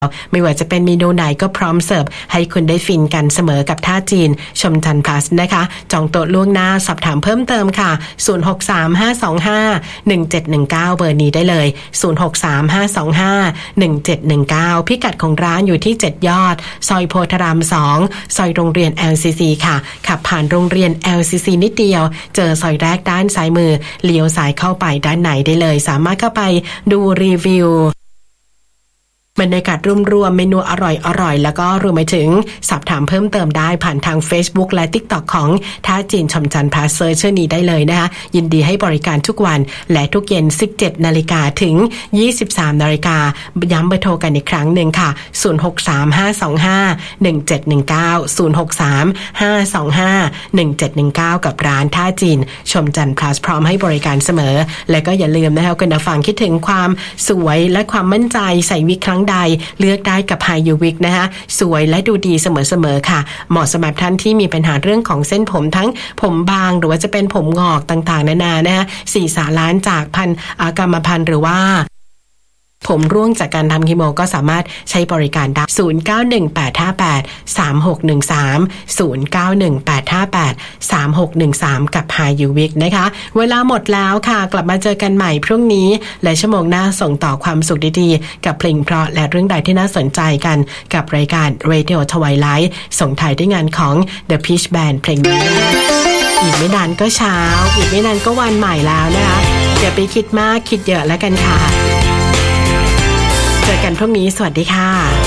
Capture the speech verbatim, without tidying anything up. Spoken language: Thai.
ไม่ว่าจะเป็นเมนูไหนก็พร้อมเสิร์ฟให้คุณได้ฟินกันเสมอกับท่าจีนชมจันทร์ plus นะคะจองโต๊ะล่วงหน้าสอบถามเพิ่มเติมค่ะศูนย์ หก สาม ห้า สอง ห้า หนึ่ง เจ็ด หนึ่ง เก้าเบอร์นี้ได้เลยศูนย์ หก สาม ห้า สอง ห้า หนึ่ง เจ็ด หนึ่ง เก้าพิกัดของร้านอยู่ที่เจ็ดยอดซอยโพธารามสองซอยโรงเรียน แอล ซี ซี ค่ะขับผ่านโรงเรียน แอล ซี ซี นิดเดียวเจอซอยแรกด้านซ้ายมือเลี้ยวซ้ายเข้าไปด้านในได้เลยสามารถเข้าไปดูรีวิวบรรยากาศรวมๆเมนูอร่อยๆแล้วก็รวมไปถึงสอบถามเพิ่มเติมได้ผ่านทาง Facebook และ TikTok ของท่าจีนชมจันทร์ plus เซิร์ชชื่อนี้ได้เลยนะคะยินดีให้บริการทุกวันและทุกเย็น สิบเจ็ดนาฬิกาถึง ยี่สิบสามนาฬิกาย้ำเบอร์โทรกันอีกครั้งหนึ่งค่ะศูนย์ หก สาม ห้า สอง ห้า หนึ่ง เจ็ด หนึ่ง เก้า ศูนย์ หก สาม ห้า สอง ห้า หนึ่ง เจ็ด หนึ่ง เก้ากับร้านท่าจีนชมจันทร์ plus พร้อมให้บริการเสมอและก็อย่าลืมนะคะคุณผู้ฟังคิดถึงความสวยและความมั่นใจใส่วิกครั้งใดเลือกได้กับ Haiyu Wig นะคะสวยและดูดีเสมอๆค่ะเหมาะสำหรับท่านที่มีปัญหาเรื่องของเส้นผมทั้งผมบางหรือว่าจะเป็นผมงอกต่างๆนานานะคะสี่สาล้านจากพันธุ์กรรมพันธุ์หรือว่าผมร่วงจากการทำคีโมก็สามารถใช้บริการได้ศูนย์ เก้า หนึ่ง แปด ห้า แปด สาม หก หนึ่ง สาม ศูนย์ เก้า หนึ่ง แปด ห้า แปด สาม หก หนึ่ง สามกับ Haiyu Wig นะคะเวลาหมดแล้วค่ะกลับมาเจอกันใหม่พรุ่งนี้และชั่วโมงหน้าส่งต่อความสุขดีๆกับเพลงเพราะและเรื่องใดที่น่าสนใจกันกับรายการ Radio Twilight ส่งท้ายด้วยงานของ The Peach Band เพลงนี้อีกไม่นานก็เช้าอีกไม่นานก็วันใหม่แล้วนะคะอย่าไปคิดมากคิดเยอะแล้วกันค่ะเจอกันพรุ่งนี้สวัสดีค่ะ